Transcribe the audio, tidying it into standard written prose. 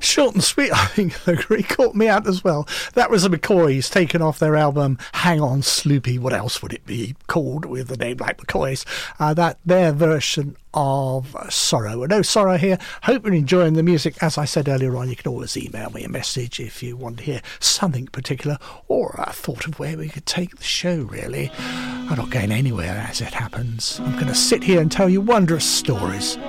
Short and sweet, I think. Agree, caught me out as well. That was the McCoys, taken off their album Hang On Sloopy. What else would it be called with a name like McCoys? That their version of Sorrow. No sorrow here. Hope you're enjoying the music. As I said earlier on, you can always email me a message if you want to hear something particular or a thought of where we could take the show, really. I'm not going anywhere as it happens. I'm going to sit here and tell you wondrous stories.